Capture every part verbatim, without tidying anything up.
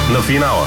на финала.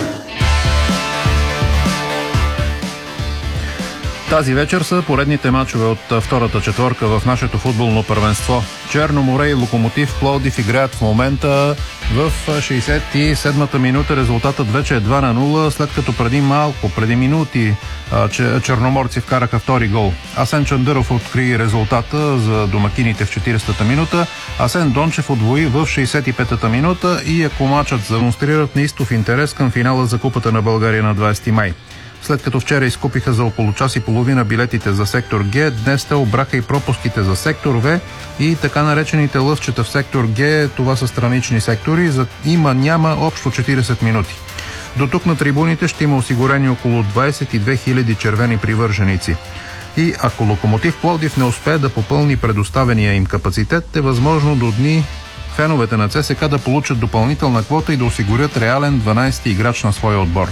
Тази вечер са поредните мачове от втората четворка в нашето футболно първенство. Черно море и Локомотив Пловдив играят в момента. В шейсет и седмата минута резултатът вече е два на нула, след като преди малко, преди минути, черноморци вкараха втори гол. Асен Чандъров откри резултата за домакините в четиридесетата минута. Асен Дончев удвои в шейсет и петата минута и ако мачът демонстрират неистов интерес към финала за Купата на България на двадесети май. След като вчера изкупиха за около час и половина билетите за сектор Г, днес те обраха и пропуските за сектор В и така наречените лъвчета в сектор Г, това са странични сектори, за има-няма общо четиридесет минути. До тук на трибуните ще има осигурени около двадесет и две хиляди червени привърженици. И ако Локомотив Пловдив не успее да попълни предоставения им капацитет, е възможно до дни феновете на ЦСКА да получат допълнителна квота и да осигурят реален дванадесети играч на своя отбор.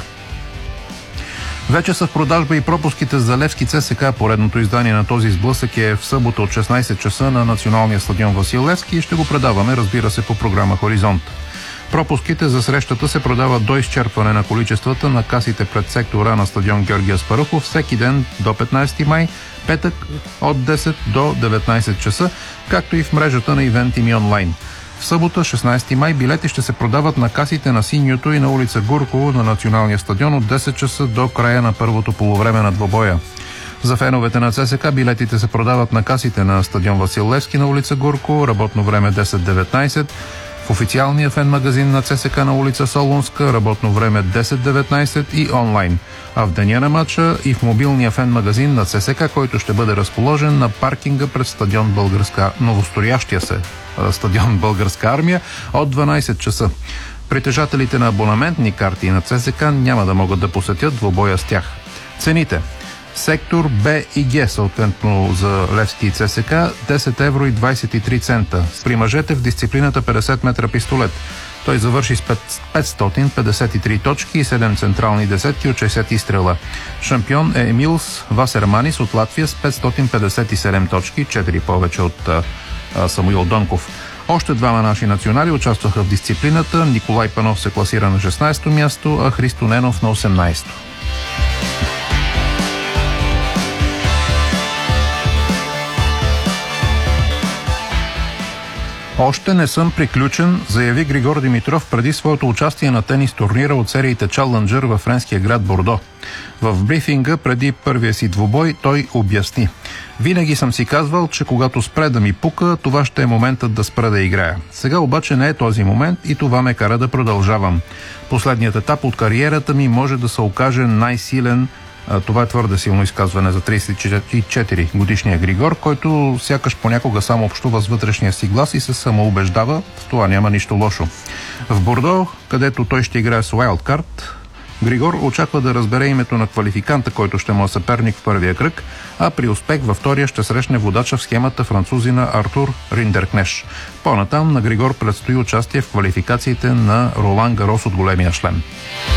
Вече са в продажба и пропуските за Левски ЦСКА. Поредното издание на този сблъсък е в събота от шестнадесет часа на националния стадион Васил Левски и ще го предаваме, разбира се, по програма Хоризонт. Пропуските за срещата се продават до изчерпване на количествата на касите пред сектора на стадион Георги Аспарухов всеки ден до петнадесети май, петък от десет до деветнадесет часа, както и в мрежата на Ивент и онлайн. В събота, шестнадесети май, билети ще се продават на касите на Синьото и на улица Гурково на националния стадион от десет часа до края на първото полувреме на двобоя. За феновете на ЦСКА билетите се продават на касите на стадион Васил Левски на улица Гурково, работно време десет до деветнадесет, в официалния фен-магазин на ЦСКА на улица Солунска, работно време десет до деветнадесет и онлайн. А в деня на матча и в мобилния фен-магазин на ЦСКА, който ще бъде разположен на паркинга пред стадион Българска, новостроящия се стадион Българска армия от дванадесет часа. Притежателите на абонаментни карти на ЦСКА няма да могат да посетят двобоя с тях. Цените. Сектор Б и Г, съответно за Левски и ЦСКА, десет евро и двадесет и три цента. При мъжете в дисциплината петдесет метра пистолет. Той завърши с петстотин петдесет и три точки и седем централни десетки от шейсет изстрела. Шампион е Емилс Васерманис от Латвия с петстотин петдесет и седем точки, четири повече от а, а, Самуил Донков. Още двама наши национали участваха в дисциплината. Николай Панов се класира на шестнадесето място, а Христо Ненов на осемнадесето. Още не съм приключен, заяви Григор Димитров преди своето участие на тенис турнира от сериите Чаленджър във френския град Бордо. В брифинга преди първия си двубой той обясни: "Винаги съм си казвал, че когато спре да ми пука, това ще е моментът да спра да играя. Сега обаче не е този момент и това ме кара да продължавам. Последният етап от кариерата ми може да се окаже най-силен." Това е твърде силно изказване за тридесет и четири годишния Григор, който сякаш понякога само общува с вътрешния си глас и се самоубеждава. В това няма нищо лошо. В Бордо, където той ще играе с уайлдкарт, Григор очаква да разбере името на квалификанта, който ще му е съперник в първия кръг, а при успех във втория ще срещне водача в схемата французина Артур Риндеркнеш. По-натам на Григор предстои участие в квалификациите на Ролан Гарос от големия шлем.